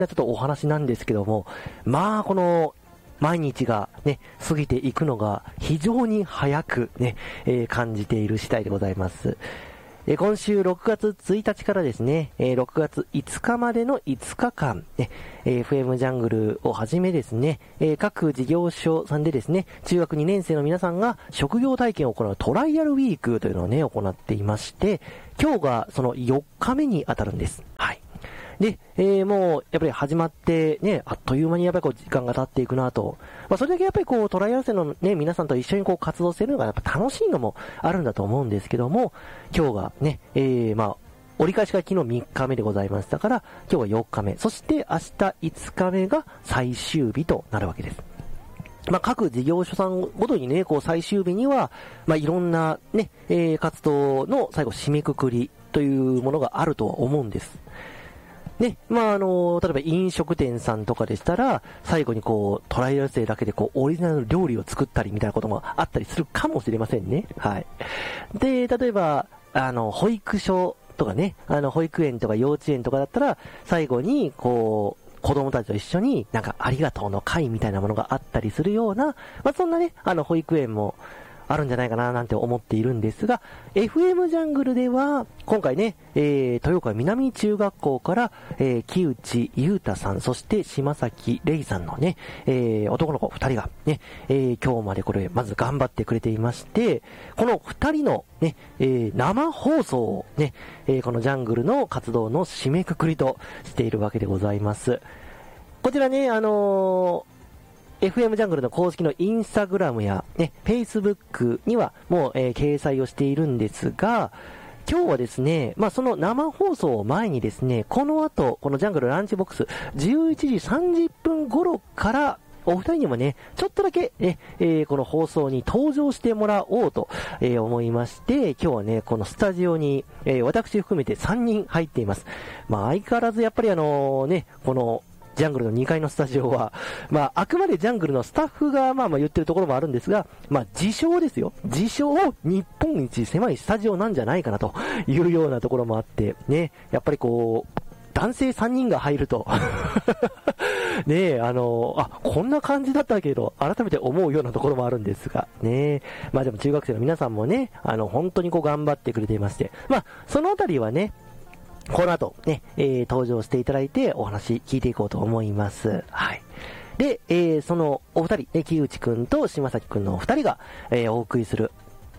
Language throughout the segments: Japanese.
ちょっとお話なんですけども、まあこの毎日がね、過ぎていくのが非常に早くね、感じている次第でございます。今週6月1日からですね、6月5日までの5日間、ね、FM ジャングルをはじめですね、各事業所さんでですね、中学2年生の皆さんが職業体験を行うトライアルウィークというのをね、行っていまして、今日がその4日目に当たるんです。はい。で、もう、やっぱり始まってね、あっという間にやっぱりこう時間が経っていくなと。まあ、それだけやっぱりこう、トライアル生のね、皆さんと一緒にこう活動してるのがやっぱ楽しいのもあるんだと思うんですけども、今日がね、まあ、折り返しが昨日3日目でございましたから、今日は4日目。そして明日5日目が最終日となるわけです。まあ、各事業所さんごとにね、こう最終日には、まあ、いろんなね、活動の最後締めくくりというものがあるとは思うんです。ね、まあ例えば飲食店さんとかでしたら、最後にこう、トライアル生だけでこう、オリジナルの料理を作ったりみたいなこともあったりするかもしれませんね。はい。で、例えば、保育所とかね、保育園とか幼稚園とかだったら、最後にこう、子供たちと一緒になんかありがとうの会みたいなものがあったりするような、まあそんなね、保育園も、あるんじゃないかななんて思っているんですが、FM ジャングルでは、今回ね、豊川南中学校から、木内優太さん、そして島崎玲さんのね、男の子2人がね、今日までこれ、まず頑張ってくれていまして、この2人のね、生放送をね、このジャングルの活動の締めくくりとしているわけでございます。こちらね、FM ジャングルの公式のインスタグラムやね、Facebook にはもう、掲載をしているんですが、今日はですね、まあその生放送を前にですね、この後、このジャングルランチボックス、11時30分頃から、お二人にもね、ちょっとだけね、この放送に登場してもらおうと、思いまして、今日はね、このスタジオに、私含めて3人入っています。まあ相変わらずやっぱりね、この、ジャングルの2階のスタジオは、まあ、あくまでジャングルのスタッフが、まあ言ってるところもあるんですが、まあ、自称ですよ。自称日本一狭いスタジオなんじゃないかなというようなところもあって、ね、やっぱりこう、男性3人が入ると、ねえ、こんな感じだったけど、改めて思うようなところもあるんですが、ねまあでも中学生の皆さんもね、本当にこう頑張ってくれていまして、まあ、そのあたりはね、この後ね、登場していただいてお話聞いていこうと思います。はい。で、そのお二人、木内くんと島崎くんのお二人が、お送りする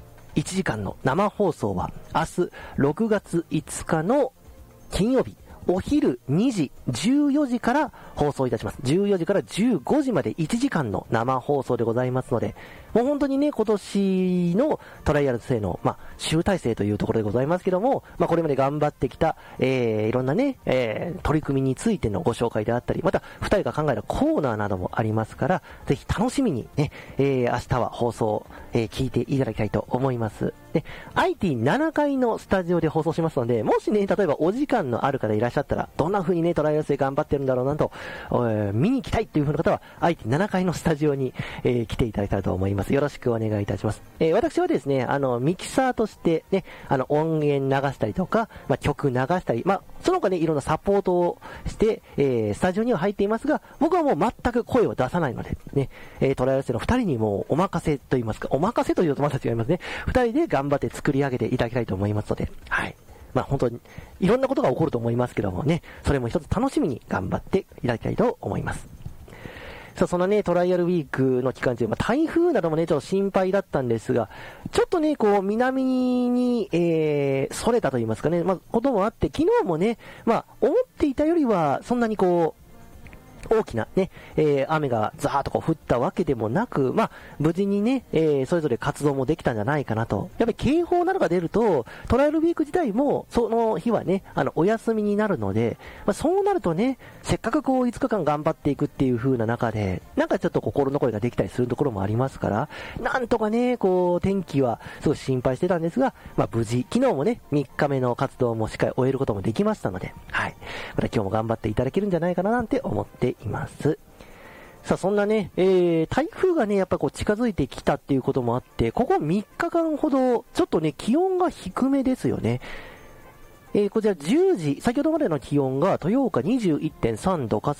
1時間の生放送は明日6月5日の金曜日、お昼2時、14時から放送いたします。14時から15時まで1時間の生放送でございますので、もう本当にね、今年のトライアル生の、まあ、集大成というところでございますけども、まあ、これまで頑張ってきた、いろんなね、取り組みについてのご紹介であったり、また、二人が考えたコーナーなどもありますから、ぜひ楽しみにね、明日は放送、聞いていただきたいと思います。で、IT7 階のスタジオで放送しますので、もしね、例えばお時間のある方いらっしゃったら、どんな風にね、トライアル生頑張ってるんだろうなと、見に行きたいっていう風な方は、IT7 階のスタジオに、来ていただけたらと思います。よろしくお願いいたします。私はですね、ミキサーとしてね、音源流したりとか、まあ、曲流したり、まあ、その他ね、いろんなサポートをして、スタジオには入っていますが、僕はもう全く声を出さないので、ね、トライアル生の二人にもお任せと言いますか、お任せというとまた違いますね。二人で頑張って作り上げていただきたいと思いますので、はい。まあ本当に、いろんなことが起こると思いますけどもね、それも一つ楽しみに頑張っていただきたいと思います。さあ、そのね、トライアルウィークの期間中、まあ、台風などもね、ちょっと心配だったんですが、ちょっとね、こう、南に、それたと言いますかね、まあ、こともあって、昨日もね、まあ、思っていたよりは、そんなにこう、大きなね、雨がザーッとこう降ったわけでもなく、まあ、無事にね、それぞれ活動もできたんじゃないかなと。やっぱり警報などが出ると、トライアルウィーク自体も、その日はね、お休みになるので、まあ、そうなるとね、せっかくこう5日間頑張っていくっていう風な中で、なんかちょっと心残りができたりするところもありますから、なんとかね、こう、天気はすごい心配してたんですが、まあ、無事、昨日もね、3日目の活動もしっかり終えることもできましたので、はい。また今日も頑張っていただけるんじゃないかななんて思っています。さあ、そんなね、台風がね、やっぱこう近づいてきたっていうこともあって、ここ3日間ほど、ちょっとね、気温が低めですよね。こちら10時、先ほどまでの気温が豊岡 21.3 度、春